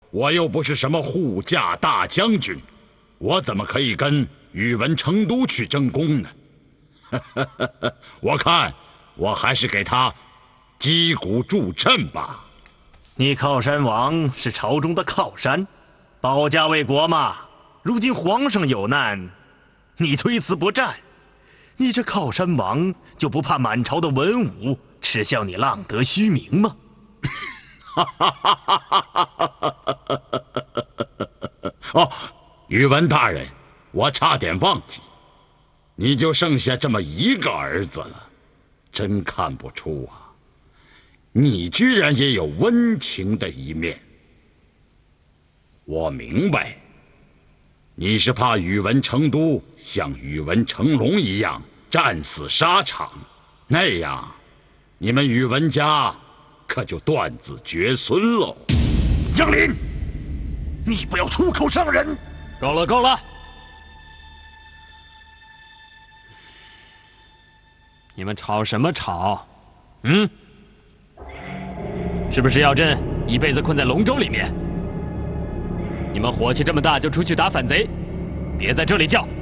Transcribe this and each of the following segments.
我又不是什么护驾大将军，我怎么可以跟宇文成都去争功呢？我看我还是给他击鼓助阵吧。 你靠山王是朝中的靠山，保家卫国嘛。如今皇上有难，你推辞不战，你这靠山王就不怕满朝的文武耻笑你浪得虚名吗？ 哦，宇文大人，我差点忘记，你就剩下这么一个儿子了，真看不出啊，你居然也有温情的一面。我明白，你是怕宇文成都像宇文成龙一样战死沙场，那样你们宇文家可就断子绝孙喽。 杨林，你不要出口伤人。 够了，够了！你们吵什么吵？是不是要朕一辈子困在龙舟里面？你们火气这么大，就出去打反贼，别在这里叫！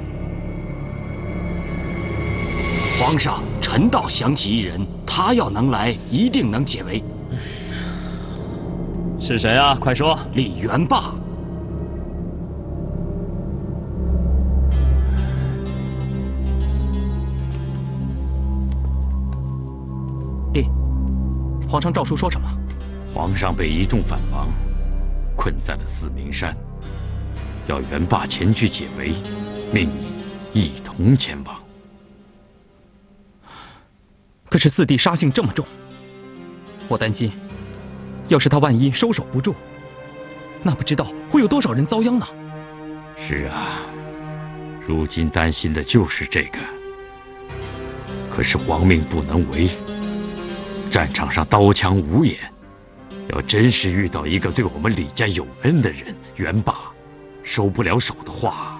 皇上，臣倒想起一人，他要能来，一定能解围。 是谁啊？快说！ 李元霸。 爹，皇上诏书说什么？ 皇上被一众反王困在了四明山，要元霸前去解围，命你一同前往。 可是四弟杀性这么重，我担心，要是他万一收手不住，那不知道会有多少人遭殃呢？ 是啊，如今担心的就是这个。可是皇命不能违，战场上刀枪无眼，要真是遇到一个对我们李家有恩的人，元霸收不了手的话，